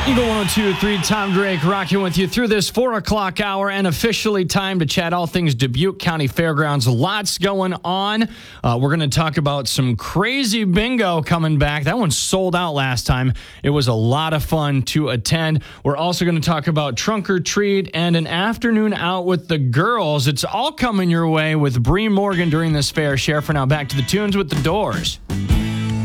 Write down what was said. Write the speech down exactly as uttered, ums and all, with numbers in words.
Eagle one oh two point three, Tom Drake rocking with you through this four o'clock hour, and officially time to chat all things Dubuque County Fairgrounds. Lots going on. Uh, we're going to talk about some crazy bingo coming back. That one sold out last time. It was a lot of fun to attend. We're also going to talk about trunk or treat and an afternoon out with the girls. It's all coming your way with Bree Morgan during this fair. Share for now. Back to the tunes with the Doors.